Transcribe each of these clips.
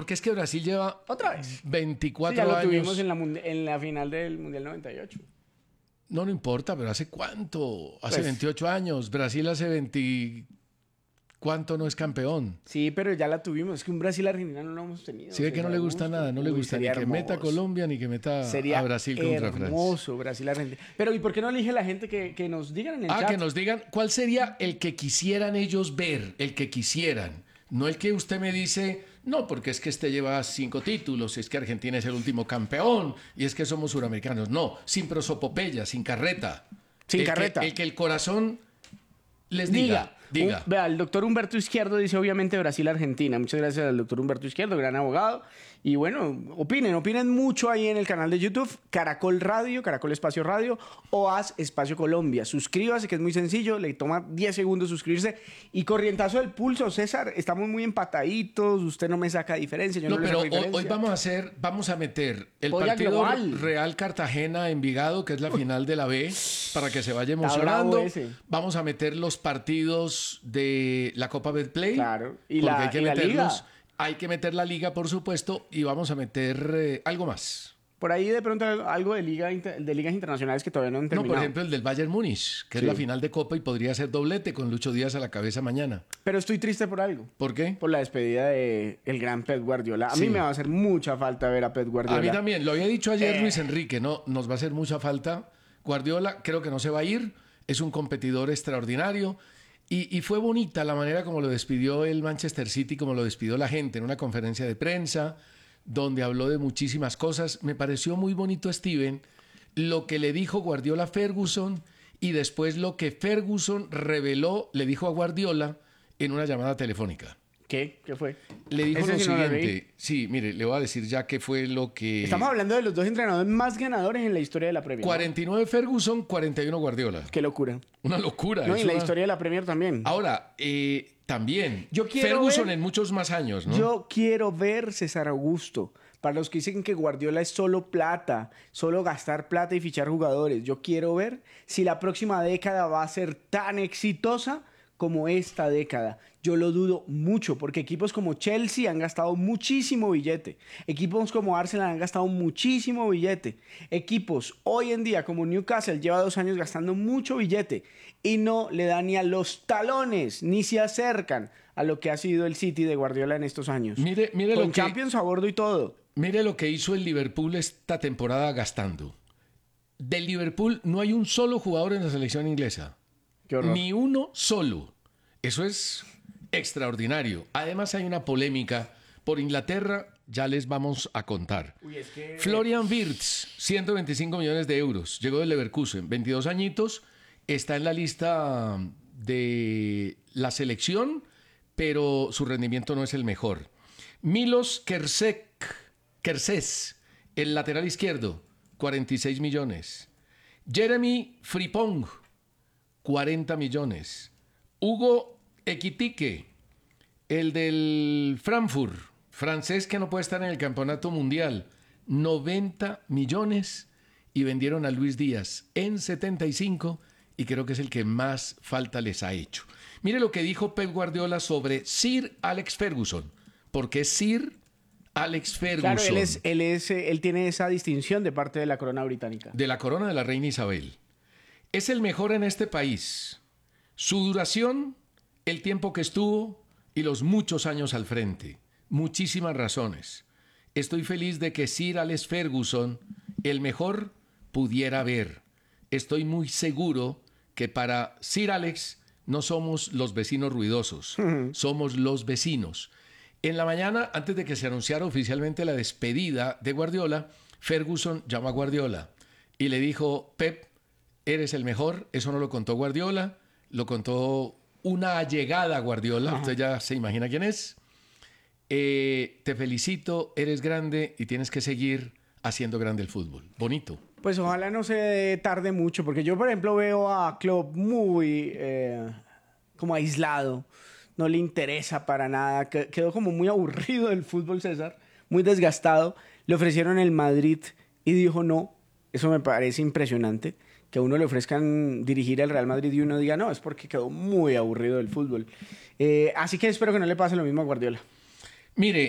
Porque es que Brasil lleva Otra vez. 24 Sí, ya lo años. tuvimos en la final del Mundial 98. No, no importa, pero ¿hace cuánto? Hace Pues, 28 años. Brasil hace 20... ¿Cuánto no es campeón? sí, pero ya la tuvimos. Es que un Brasil-Argentina no lo hemos tenido. Sí, ve que no le gusta nada. No le gusta ni que meta a Colombia ni que meta Sería a Brasil contra Francia. hermoso Brasil-Argentina. Pero ¿y por qué no elige la gente que nos digan en el chat? Que nos digan cuál sería el que quisieran ellos ver, el que quisieran. No el que usted me dice, no, porque es que este lleva 5 títulos, es que Argentina es el último campeón y es que somos suramericanos. No, sin prosopopeya, sin carreta. Sin carreta. El que el corazón les diga. Vea, el doctor Humberto Izquierdo dice obviamente Brasil-Argentina. Muchas gracias al doctor Humberto Izquierdo, gran abogado. Y bueno, opinen mucho ahí en el canal de YouTube, Caracol Radio, Caracol Espacio Radio, OAS Espacio Colombia. Suscríbase, que es muy sencillo, le toma 10 segundos suscribirse. Y corrientazo del pulso, César, estamos muy empataditos, usted no me saca diferencia, yo no le saco diferencia. Hoy vamos a meter el Olla partido global. Real Cartagena Envigado, que es la final de la B, para que se vaya emocionando. Vamos a meter los partidos de la Copa Betplay. Claro, y hay que meterlos. Liga. Hay que meter la liga, por supuesto, y vamos a meter algo más. Por ahí de pronto algo de ligas internacionales que todavía no han terminado. No, por ejemplo, el del Bayern Múnich, que es la final de Copa y podría ser doblete con Lucho Díaz a la cabeza mañana. Pero estoy triste por algo. ¿Por qué? Por la despedida del gran Pep Guardiola. A mí me va a hacer mucha falta ver a Pep Guardiola. A mí también. Lo había dicho ayer Luis Enrique, ¿no? Nos va a hacer mucha falta. Guardiola creo que no se va a ir. Es un competidor extraordinario. Y fue bonita la manera como lo despidió el Manchester City, como lo despidió la gente en una conferencia de prensa, donde habló de muchísimas cosas. Me pareció muy bonito, Steven, lo que le dijo Guardiola a Ferguson y después lo que Ferguson le dijo a Guardiola en una llamada telefónica. ¿Qué fue? Le dijo lo siguiente. Sí, mire, le voy a decir ya qué fue lo que... Estamos hablando de los dos entrenadores más ganadores en la historia de la Premier. 49 Ferguson, 41 Guardiola. Qué locura. Una locura. No, y en la historia de la Premier también. Ahora, también. Ferguson en muchos más años, ¿no? Yo quiero ver César Augusto. Para los que dicen que Guardiola es solo plata, solo gastar plata y fichar jugadores. Yo quiero ver si la próxima década va a ser tan exitosa como esta década. Yo lo dudo mucho porque equipos como Chelsea han gastado muchísimo billete. Equipos como Arsenal han gastado muchísimo billete. Equipos hoy en día como Newcastle lleva 2 años gastando mucho billete y no le dan ni a los talones, ni se acercan a lo que ha sido el City de Guardiola en estos años. Mire con Champions a bordo y todo. Mire lo que hizo el Liverpool esta temporada gastando. Del Liverpool no hay un solo jugador en la selección inglesa. Qué horror. Ni uno solo. Eso es extraordinario. Además hay una polémica por Inglaterra, ya les vamos a contar. Florian Wirtz, 125 millones de euros, llegó del Leverkusen, 22 añitos, está en la lista de la selección, pero su rendimiento no es el mejor. Milos Kerkez, el lateral izquierdo, 46 millones. Jeremy Frimpong, 40 millones. Hugo Ekitike, el del Frankfurt, francés que no puede estar en el campeonato mundial, 90 millones. Y vendieron a Luis Díaz en 75 y creo que es el que más falta les ha hecho. Mire lo que dijo Pep Guardiola sobre Sir Alex Ferguson. ¿Por qué Sir Alex Ferguson? Claro, él tiene esa distinción de parte de la corona británica. De la corona de la reina Isabel. Es el mejor en este país. Su duración, el tiempo que estuvo y los muchos años al frente. Muchísimas razones. Estoy feliz de que Sir Alex Ferguson, el mejor, pudiera ver. Estoy muy seguro que para Sir Alex no somos los vecinos ruidosos, somos los vecinos. En la mañana, antes de que se anunciara oficialmente la despedida de Guardiola, Ferguson llamó a Guardiola y le dijo: Pep, eres el mejor. Eso no lo contó Guardiola, lo contó una allegada a Guardiola. Usted ya se imagina quién es. Te felicito, eres grande y tienes que seguir haciendo grande el fútbol. Bonito. Pues ojalá no se tarde mucho, porque yo, por ejemplo, veo a Klopp muy como aislado. No le interesa para nada. Quedó como muy aburrido del fútbol, César. Muy desgastado. Le ofrecieron el Madrid y dijo no. Eso me parece impresionante. Que a uno le ofrezcan dirigir al Real Madrid y uno diga no, es porque quedó muy aburrido del fútbol. Así que espero que no le pase lo mismo a Guardiola. Mire,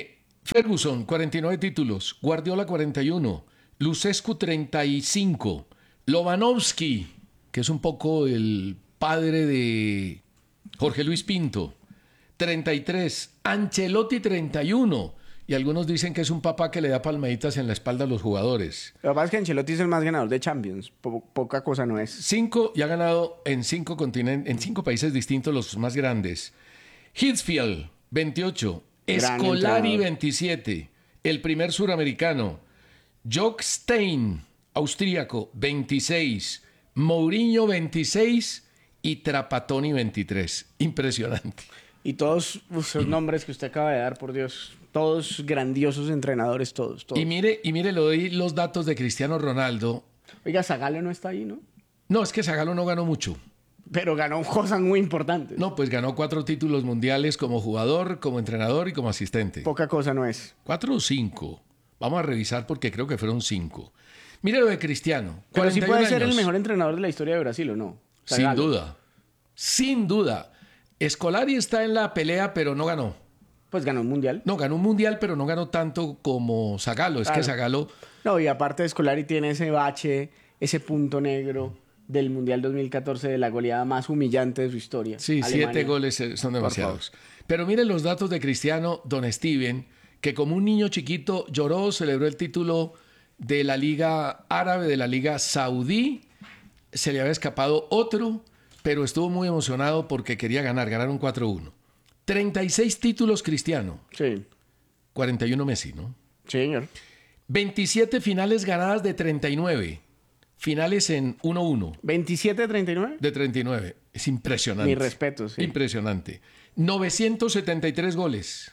Ferguson, 49 títulos. Guardiola, 41. Lucescu, 35. Lobanovsky, que es un poco el padre de Jorge Luis Pinto, 33. Ancelotti, 31. Y algunos dicen que es un papá que le da palmaditas en la espalda a los jugadores. Lo que pasa es que Ancelotti es el más ganador de Champions. Poca cosa no es. 5 y ha ganado en 5 continentes, en 5 países distintos, los más grandes. Hitzfeld, 28. Gran Scolari, entrenador. 27. El primer suramericano. Jock Stein, austríaco, 26. Mourinho, 26. Y Trapattoni, 23. Impresionante. Y todos esos nombres que usted acaba de dar, por Dios. Todos grandiosos entrenadores, todos. Y mire, le doy los datos de Cristiano Ronaldo. Oiga, Zagallo no está ahí, ¿no? No, es que Zagallo no ganó mucho. Pero ganó cosas muy importantes. No, pues ganó 4 títulos mundiales como jugador, como entrenador y como asistente. Poca cosa no es. 4 o 5. Vamos a revisar porque creo que fueron 5. Mire lo de Cristiano. Pero sí 41 puede ser el años. mejor entrenador de la historia de Brasil, ¿o no? Sin Zagallo. duda. Sin duda. Scolari está en la pelea, pero no ganó. Pues ganó un mundial. No, ganó un mundial, pero no ganó tanto como Zagallo. Es que Claro. Zagallo... No, y aparte de Scolari tiene ese bache, ese punto negro del Mundial 2014 de la goleada más humillante de su historia. Sí, Alemania. 7 goles son demasiados. Pero miren los datos de Cristiano, don Steven, que como un niño chiquito lloró, celebró el título de la Liga Árabe, de la Liga Saudí. Se le había escapado otro, pero estuvo muy emocionado porque quería ganar. Ganaron 4-1. 36 títulos Cristiano, Sí, 41 Messi, ¿no? sí, señor. 27 finales ganadas de 39. Finales en 1-1 27-39. de 39. Es impresionante. Mi respeto, sí. Impresionante. 973 goles.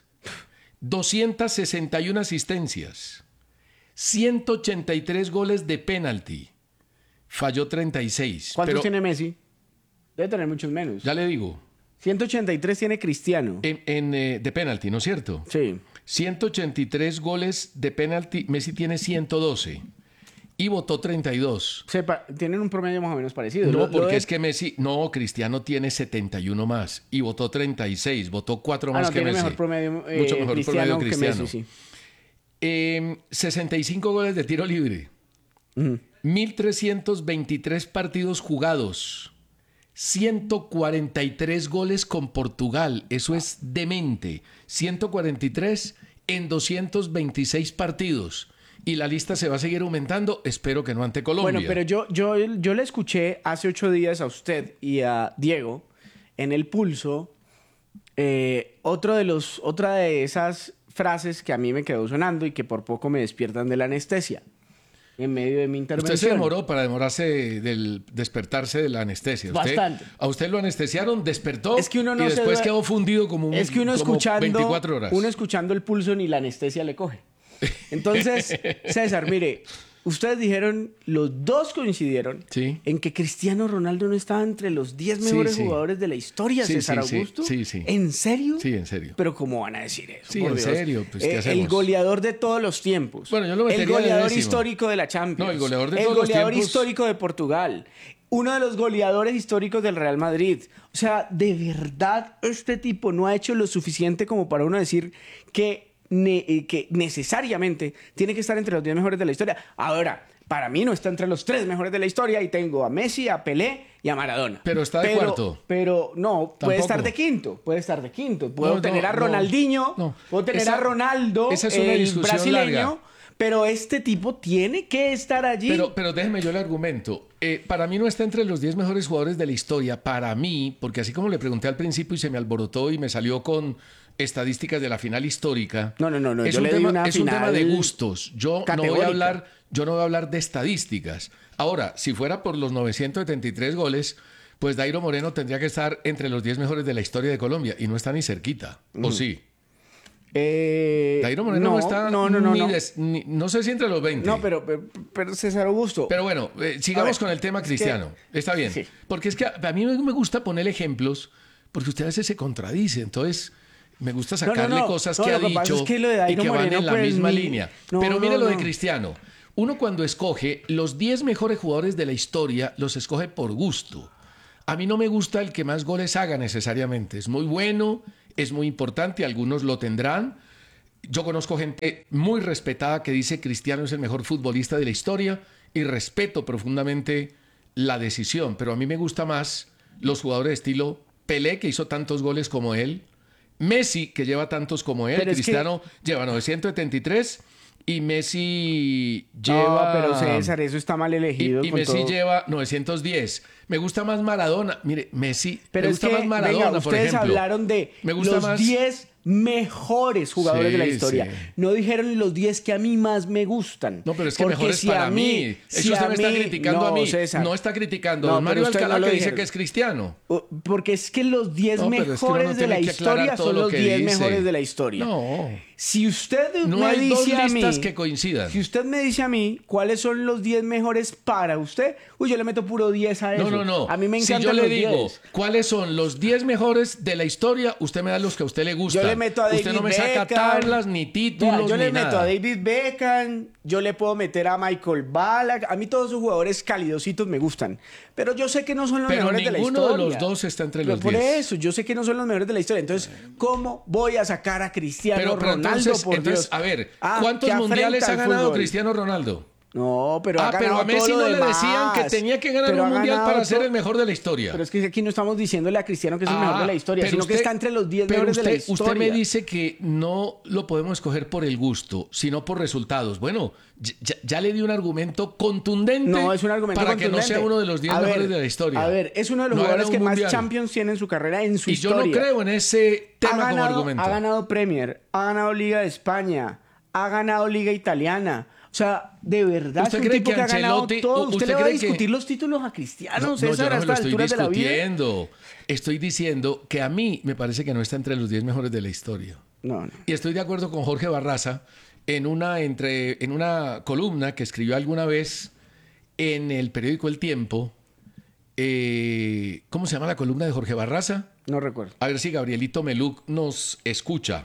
261 asistencias. 183 goles de penalti. Falló 36. ¿Cuántos Pero tiene Messi? Debe tener muchos menos. ya le digo, 183 tiene Cristiano. de penalti, ¿no es cierto? Sí. 183 goles de penalti. Messi tiene 112. Y votó 32. Tienen un promedio más o menos parecido. No, porque es que Messi... No, Cristiano tiene 71 más. Y votó 36. Votó 4 más no, que tiene Messi. mejor promedio Mucho mejor Cristiano promedio que Cristiano. Messi, sí. 65 goles de tiro libre. 1.323 partidos jugados. 143 goles con Portugal. Eso es demente. 143 en 226 partidos. Y la lista se va a seguir aumentando. Espero que no ante Colombia. Bueno, pero yo le escuché hace 8 días a usted y a Diego en El Pulso otra de esas frases que a mí me quedó sonando y que por poco me despiertan de la anestesia en medio de mi intervención. Usted se demoró para demorarse del despertarse de la anestesia. Bastante. A usted lo anestesiaron, despertó Es que uno no y se después duerme. quedó fundido como, Es que como 24 horas. uno escuchando El Pulso ni la anestesia le coge. Entonces, César, mire, ustedes dijeron, los dos coincidieron Sí. en que Cristiano Ronaldo no estaba entre los 10 mejores sí. jugadores de la historia, Sí, César sí, sí. Augusto. Sí, sí. ¿En serio? Sí, en serio. Pero ¿cómo van a decir eso? Sí, por en Dios? serio, pues, ¿qué El hacemos? goleador de todos los tiempos. Bueno, yo lo El metería de goleador décimo. histórico de la Champions. No, el goleador de todos los El goleador tiempos. histórico de Portugal. Uno de los goleadores históricos del Real Madrid. O sea, de verdad, este tipo no ha hecho lo suficiente como para uno decir que necesariamente tiene que estar entre los 10 mejores de la historia. Ahora, para mí no está entre los 3 mejores de la historia y tengo a Messi, a Pelé y a Maradona. Pero está de cuarto. Pero no, puede Tampoco. estar de quinto. Puede estar de quinto. Puedo No, tener no, a no. Ronaldinho, No. puedo tener Esa- a Ronaldo, esa es una el discusión brasileño. larga. Pero este tipo tiene que estar allí. Pero déjeme yo el argumento. Para mí no está entre los 10 mejores jugadores de la historia. Para mí, porque así como le pregunté al principio y se me alborotó y me salió con estadísticas de la final histórica. No, Es, yo un, le di tema, una es un tema de final gustos. Yo no categórica. voy a hablar de estadísticas. Ahora, si fuera por los 973 goles, pues Dairo Moreno tendría que estar entre los 10 mejores de la historia de Colombia. Y no está ni cerquita. ¿O sí? Dairo Moreno no está no sé si entre los 20. No, pero César Augusto. Pero bueno, sigamos con el tema cristiano. Está bien. Sí. Porque es que a mí me gusta poner ejemplos, porque usted a veces se contradice. Entonces, me gusta sacarle cosas que ha lo que pasa dicho es que lo de Dairo y que van Moreno, en la pues, misma línea. no, Pero mire no, lo de no. Cristiano. Uno cuando escoge los 10 mejores jugadores de la historia, los escoge por gusto. A mí no me gusta el que más goles haga necesariamente. Es muy bueno, es muy importante, algunos lo tendrán. Yo conozco gente muy respetada que dice Cristiano es el mejor futbolista de la historia y respeto profundamente la decisión, pero a mí me gusta más los jugadores de estilo Pelé, que hizo tantos goles como él, Messi, que lleva tantos como él, Pero es Cristiano lleva 973 y Messi No, lleva... pero César, eso está mal elegido. Y con Messi todo. lleva 910. Me gusta más Maradona. Mire, Messi, Pero me es gusta que, más Maradona, venga, por ustedes ejemplo. hablaron de Me gusta los más... 10 mejores jugadores Sí, de la historia. sí. No dijeron los 10 que a mí más me gustan. No, pero es que Porque mejor es si para a mí. si Eso usted a me está mí- criticando no, a mí. César. No está criticando No, a don Mario pero usted Alcalá, no lo que dice dijeron. que es cristiano. Porque es que los 10 No, pero es que uno mejores no de la tiene que aclarar historia todo son lo los que 10 dice. mejores de la historia. No. Si usted No me hay dos dice a mí, listas que coincidan. si usted me dice a mí cuáles son los 10 mejores para usted, yo le meto puro 10 a eso. No. A mí me Si encantan yo le los digo 10. cuáles son los 10 mejores de la historia, usted me da los que a usted le gustan. Yo le meto a David Usted no me saca Beckham. tablas, ni títulos, Vea, yo ni le meto nada. a David Beckham, yo le puedo meter a Michael Ballack. A mí todos esos jugadores calidositos me gustan. Pero yo sé que no son los Pero mejores de la ninguno historia. de los dos está entre Pero los por 10. eso, yo sé que no son los mejores de la historia. Entonces, ¿cómo voy a sacar a Cristiano Ronaldo, entonces, por Dios? a ver, Ah, ¿cuántos qué mundiales afrenta ha al ganado fútbol. Cristiano Ronaldo? No, pero ha Pero ganado a Messi todo lo no le demás. decían que tenía que ganar Pero un ha mundial ganado para ser todo- el mejor de la historia. Pero es que aquí no estamos diciéndole a Cristiano que es el mejor de la historia, pero sino que está entre los 10 pero mejores de la historia. Usted me dice que no lo podemos escoger por el gusto, sino por resultados. Bueno, ya le di un argumento contundente No, es un argumento para que no contundente. sea uno de los 10 A ver, mejores de la historia. A ver, es uno de los No ha jugadores ganado que un más mundial. Champions tiene en su carrera, en su Y yo historia. no creo en ese tema como ganado, argumento. ha ganado Premier, ha ganado Liga de España, ha ganado Liga Italiana. O sea, de verdad es ¿Usted un cree tipo que que ha ganado Ancelotti- todo. usted ¿Usted le va a cree que- discutir los títulos a Cristiano, No, César, yo no a me lo estas estoy alturas de la vida? discutiendo. Estoy diciendo que a mí me parece que no está entre los 10 mejores de la historia. No. Y estoy de acuerdo con Jorge Barraza en una columna que escribió alguna vez en el periódico El Tiempo. ¿Cómo se llama la columna de Jorge Barraza? No recuerdo. A ver si Gabrielito Meluc nos escucha.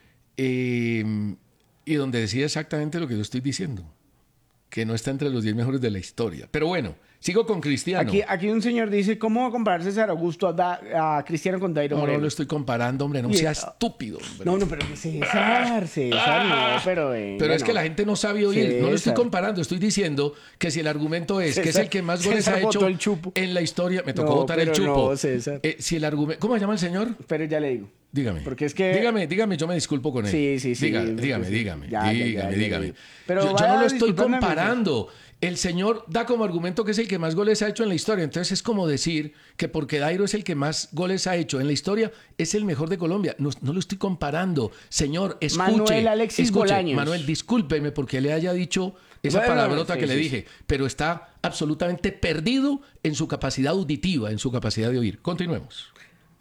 Y donde decía exactamente lo que yo estoy diciendo. Que no está entre los 10 mejores de la historia. Pero bueno, sigo con Cristiano. Aquí un señor dice, ¿cómo va a comparar César Augusto a Cristiano con Dairo No Moreno? lo estoy comparando, hombre. No Y- sea estúpido, hombre. No, pero César, no, pero... Pero es que la gente no sabe oír. No lo estoy César. comparando. Estoy diciendo que si el argumento es que es César- el que más goles César ha hecho botó el chupo. en la historia. Me tocó No, botar el pero chupo. no, César. Si el argumento... ¿Cómo se llama el señor? Pero ya le digo. Dígame. Porque es que- Dígame, yo me disculpo con él. Sí. Dígame. Ya, Dígame. Pero Yo vaya no lo estoy disculpándome, comparando. El señor da como argumento que es el que más goles ha hecho en la historia. Entonces es como decir que porque Dairo es el que más goles ha hecho en la historia, es el mejor de Colombia. No lo estoy comparando. Señor, escuche. Manuel Alexis Bolaños. Manuel, discúlpeme porque le haya dicho esa Bueno, palabrota sí, que le sí, dije, pero está absolutamente perdido en su capacidad auditiva, en su capacidad de oír. Continuemos.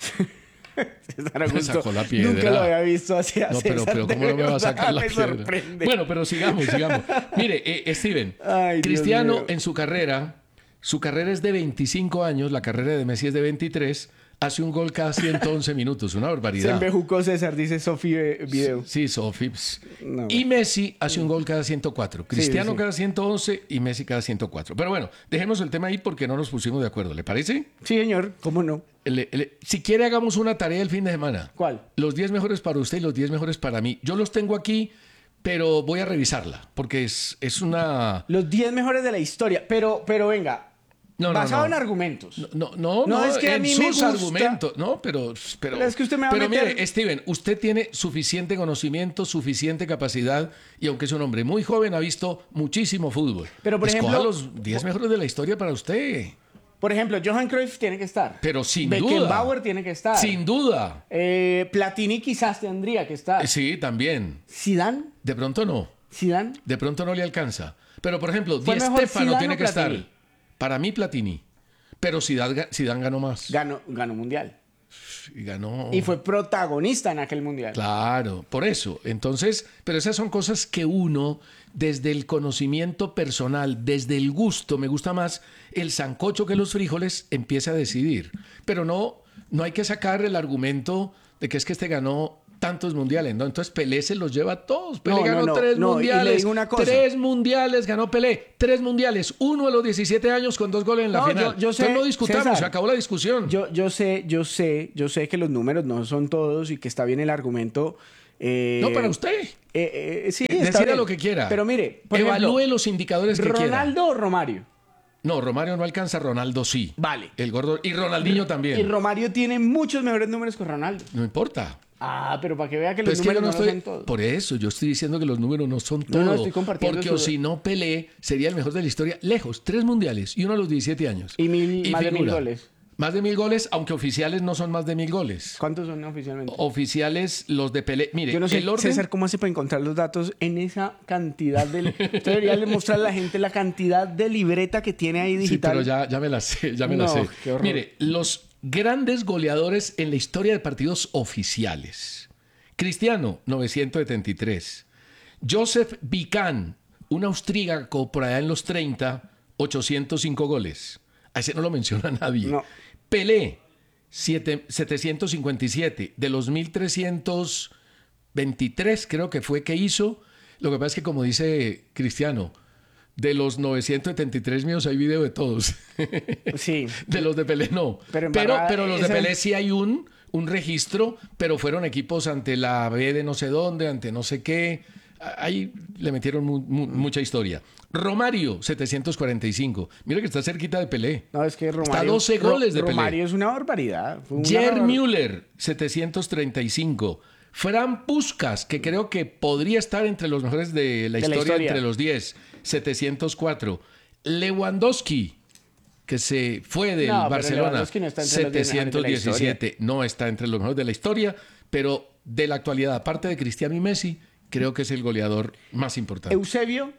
César Augusto, sacó la piedra. nunca lo había visto así a No, pero César, ¿cómo de no me va a verdad, sacar la me piedra? sorprende. Bueno, pero sigamos. Mire, Steven, Ay, Dios Cristiano mío. en su carrera es de 25 años, la carrera de Messi es de 23, hace un gol cada 111 minutos, una Se barbaridad. embejucó César, dice Sofi Video. Sí, Sofi. No. Y Messi hace un gol cada 104. Cristiano sí. cada 111 y Messi cada 104. Pero bueno, dejemos el tema ahí porque no nos pusimos de acuerdo. ¿Le parece? Sí, señor, ¿cómo no? Si quiere, hagamos una tarea el fin de semana. ¿Cuál? Los 10 mejores para usted y los 10 mejores para mí. Yo los tengo aquí, pero voy a revisarla porque es una... Los 10 mejores de la historia. Pero venga, No, basado no. en argumentos. No, es que a en mí sus me gusta. argumentos. No, pero Es que usted me va a pero meter- mire, Steven, usted tiene suficiente conocimiento, suficiente capacidad y aunque es un hombre muy joven, ha visto muchísimo fútbol. Pero, por Escoja ejemplo- los 10 mejores de la historia para usted. Por ejemplo, Johan Cruyff tiene que estar. Pero sin Beckenbauer duda. tiene que estar. Sin duda. Platini quizás tendría que estar. Sí, también. ¿Zidane? De pronto no. ¿Zidane? De pronto no le alcanza. Pero, por ejemplo, ¿Fue Di mejor Stéfano Zidane tiene o que estar. Platini? Para mí, Platini. Pero Zidane ganó más. Ganó mundial. Y ganó... Y fue protagonista en aquel mundial. Claro, por eso. Entonces, pero esas son cosas que uno, desde el conocimiento personal, desde el gusto, me gusta más el sancocho que los frijoles, empieza a decidir. Pero no hay que sacar el argumento de que es que este ganó tantos mundiales, ¿no? Entonces Pelé se los lleva a todos. Pelé ganó 3 no, y le mundiales. digo una cosa. 3 mundiales ganó Pelé. 3 mundiales. Uno a los 17 años con 2 goles en la No, final. yo sé, Entonces no discutamos, César, se acabó la discusión. Yo sé que los números no son todos y que está bien el argumento No, para usted. Sí, está Decida bien. lo que quiera. Pero mire, por evalúe ejemplo, los indicadores que quiera. ¿Ronaldo o Romario? No, Romario no alcanza, Ronaldo sí. Vale. El gordo. Y Ronaldinho también. Y Romario tiene muchos mejores números que Ronaldo. No importa. Ah, pero para que vea que Pero los es que yo números no no estoy. son todos. Por eso, yo estoy diciendo que los números no son todo. No, estoy compartiendo Porque su- o si no, Pelé sería el mejor de la historia. Lejos, 3 mundiales y uno a los 17 años. Y más de 1000 figura. goles. Más de 1000 goles, aunque oficiales no son más de 1000 goles. ¿Cuántos son oficialmente? Oficiales, los de Pelé. Mire, Yo no sé, el orden. César, ¿cómo hace para encontrar los datos en esa cantidad de... Usted debería demostrar a la gente la cantidad de libreta que tiene ahí Sí, digital. pero ya me la sé, ya me la No, sé. qué horror. Mire, los grandes goleadores en la historia de partidos oficiales. Cristiano, 973. Joseph Vican, un austríaco por allá en los 30, 805 goles. A ese no lo menciona nadie. No. Pelé, 757. De los 1323 creo que fue que hizo. Lo que pasa es que, como dice Cristiano, de los 973 míos hay video de todos. Sí. De los de Pelé no. Pero Pero, en verdad, los de ese- Pelé sí hay un registro, pero fueron equipos ante la B de no sé dónde, ante no sé qué. Ahí le metieron mucha historia. Romario, 745. Mira que está cerquita de Pelé. No, es que Romario... Está a 12 goles de Pelé. Romario es una barbaridad. Fue una Gerd barbar- Müller, 735. Fran Puskás, que creo que podría estar entre los mejores de la historia, entre los 10, 704. Lewandowski, que se fue del No, pero Barcelona, Lewandowski no está entre los 10 mejores de la 717. No está entre los mejores de la historia, pero de la actualidad, aparte de Cristiano y Messi, creo que es el goleador más importante. Eusebio,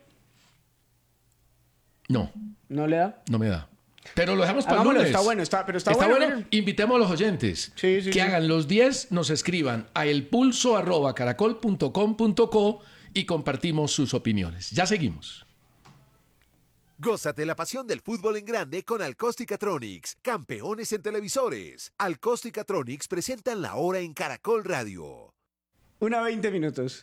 No, ¿no le da? no me da. Pero lo dejamos para el Hagámoslo, lunes. está bueno, pero está bueno. Miren. Invitemos a los oyentes Sí, sí, que sí. hagan los 10, nos escriban a elpulso@caracol.com.co y compartimos sus opiniones. Ya seguimos. Gózate la pasión del fútbol en grande con Alcosticatronics, campeones en televisores. Alcosticatronics presentan la hora en Caracol Radio. 1:20 minutos.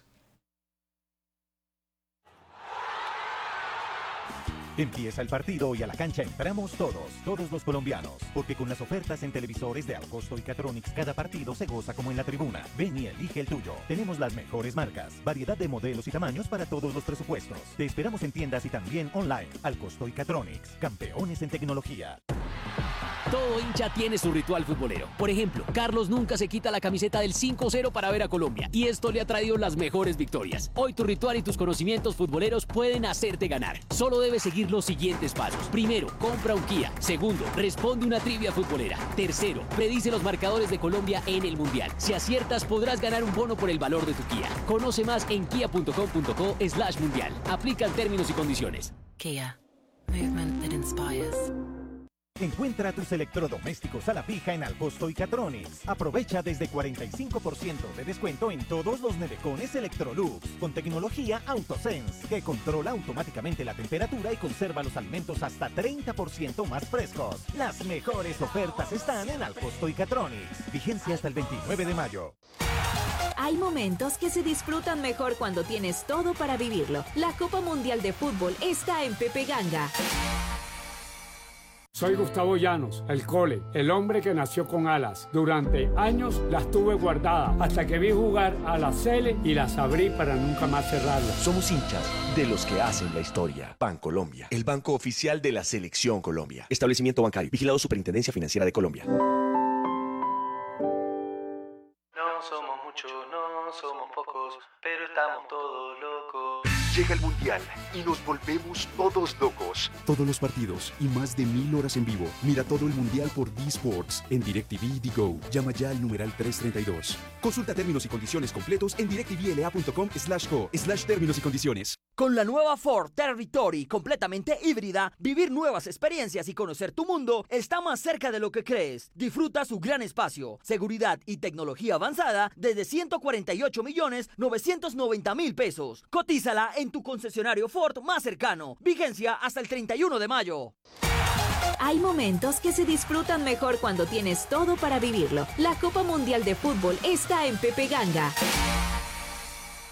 Empieza el partido y a la cancha entramos todos los colombianos, porque con las ofertas en televisores de Alcosto y Catronics cada partido se goza como en la tribuna. Ven y elige el tuyo. Tenemos las mejores marcas, variedad de modelos y tamaños para todos los presupuestos. Te esperamos en tiendas y también online. Alcosto y Catronics, campeones en tecnología. Todo hincha tiene su ritual futbolero. Por ejemplo, Carlos nunca se quita la camiseta del 5-0 para ver a Colombia, y esto le ha traído las mejores victorias. Hoy tu ritual y tus conocimientos futboleros pueden hacerte ganar. Solo debes seguir los siguientes pasos. Primero, compra un Kia. Segundo, responde una trivia futbolera. Tercero, predice los marcadores de Colombia en el Mundial. Si aciertas, podrás ganar un bono por el valor de tu Kia. Conoce más en kia.com.co/mundial. Aplican términos y condiciones. Kia. Movement that inspires. Encuentra tus electrodomésticos a la fija en Alcosto y Catronics. Aprovecha desde 45% de descuento en todos los nevecones Electrolux con tecnología AutoSense que controla automáticamente la temperatura y conserva los alimentos hasta 30% más frescos. Las mejores ofertas están en Alcosto y Catronics. Vigencia hasta el 29 de mayo. Hay momentos que se disfrutan mejor cuando tienes todo para vivirlo. La Copa Mundial de Fútbol está en Pepe Ganga. Soy Gustavo Llanos, el Cole, el hombre que nació con alas. Durante años las tuve guardadas hasta que vi jugar a la Sele y las abrí para nunca más cerrarlas. Somos hinchas de los que hacen la historia. Bancolombia, el banco oficial de la Selección Colombia. Establecimiento bancario, vigilado Superintendencia Financiera de Colombia. No somos muchos, no somos pocos, pero estamos todos locos. Llega el Mundial y nos volvemos todos locos. Todos los partidos y más de 1000 horas en vivo. Mira todo el Mundial por D-Sports en DirecTV y Go. Llama ya al numeral 332. Consulta términos y condiciones completos en directvla.com/co/términos y condiciones. Con la nueva Ford Territory completamente híbrida, vivir nuevas experiencias y conocer tu mundo está más cerca de lo que crees. Disfruta su gran espacio, seguridad y tecnología avanzada desde 148.990.000 pesos. Cotízala en tu concesionario Ford más cercano. Vigencia hasta el 31 de mayo. Hay momentos que se disfrutan mejor cuando tienes todo para vivirlo. La Copa Mundial de Fútbol está en Pepe Ganga.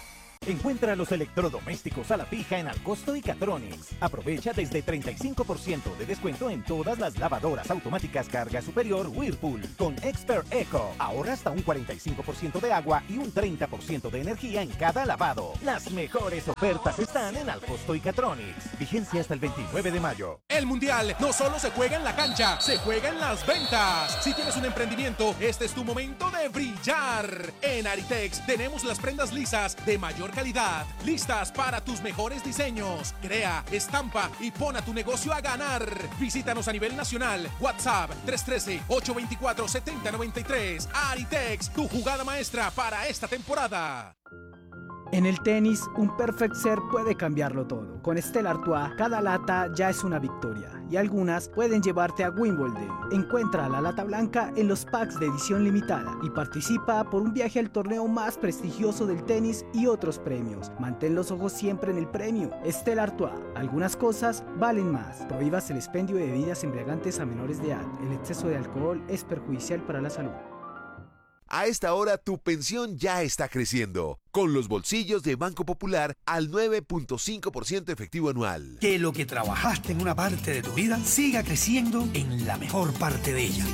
Encuentra los electrodomésticos a la fija en Alcosto y Catronics. Aprovecha desde 35% de descuento en todas las lavadoras automáticas carga superior Whirlpool. Con Expert Eco, ahorra hasta un 45% de agua y un 30% de energía en cada lavado. Las mejores ofertas están en Alcosto y Catronics. Vigencia hasta el 29 de mayo. El Mundial no solo se juega en la cancha, se juega en las ventas. Si tienes un emprendimiento, este es tu momento de brillar. En Aritex tenemos las prendas lisas de mayor calidad, listas para tus mejores diseños. Crea, estampa y pon a tu negocio a ganar. Visítanos a nivel nacional. WhatsApp 313-824-7093. Aritex, tu jugada maestra para esta temporada. En el tenis, un perfect serve puede cambiarlo todo. Con Stella Artois, cada lata ya es una victoria y algunas pueden llevarte a Wimbledon. Encuentra la lata blanca en los packs de edición limitada y participa por un viaje al torneo más prestigioso del tenis y otros premios. Mantén los ojos siempre en el premio. Stella Artois, algunas cosas valen más. Prohíbas el expendio de bebidas embriagantes a menores de edad. El exceso de alcohol es perjudicial para la salud. A esta hora tu pensión ya está creciendo, con los bolsillos de Banco Popular al 9.5% efectivo anual. Que lo que trabajaste en una parte de tu vida siga creciendo en la mejor parte de ella.